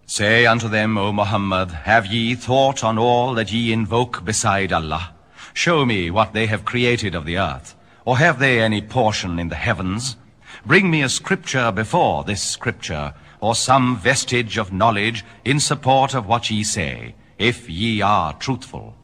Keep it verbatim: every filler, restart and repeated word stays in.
Say unto them, O Muhammad, have ye thought on all that ye invoke beside Allah? Show me what they have created of the earth, or have they any portion in the heavens? Bring me a scripture before this scripture, or some vestige of knowledge in support of what ye say, if ye are truthful.